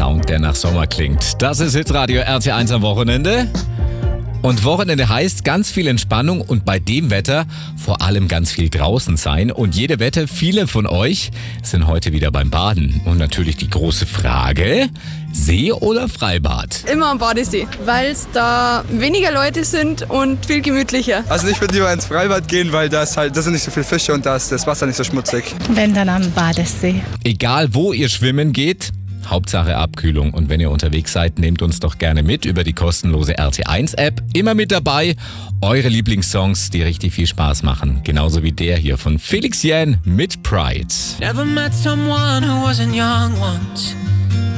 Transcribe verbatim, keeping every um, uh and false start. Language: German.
Sound, der nach Sommer klingt. Das ist Hitradio R T eins am Wochenende. Und Wochenende heißt ganz viel Entspannung und bei dem Wetter vor allem ganz viel draußen sein. Und jede Wette, viele von euch sind heute wieder beim Baden. Und natürlich die große Frage, See oder Freibad? Immer am Badesee, weil es da weniger Leute sind und viel gemütlicher. Also ich würde lieber ins Freibad gehen, weil da, ist halt, da sind nicht so viele Fische und da ist das Wasser nicht so schmutzig. Wenn, dann am Badesee. Egal wo ihr schwimmen geht, Hauptsache Abkühlung. Und wenn ihr unterwegs seid, nehmt uns doch gerne mit über die kostenlose R T eins App. Immer mit dabei, eure Lieblingssongs, die richtig viel Spaß machen. Genauso wie der hier von Felix Jähn mit Pride. Never met someone who wasn't young once.